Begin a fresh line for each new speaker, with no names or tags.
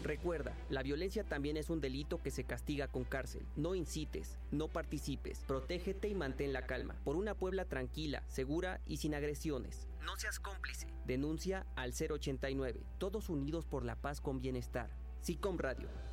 Recuerda, la violencia también es un delito que se castiga con cárcel. No incites, no participes, protégete y mantén la calma. Por una Puebla tranquila, segura y sin agresiones. No seas cómplice. Denuncia al 089. Todos unidos por la paz con bienestar. SICOM Radio.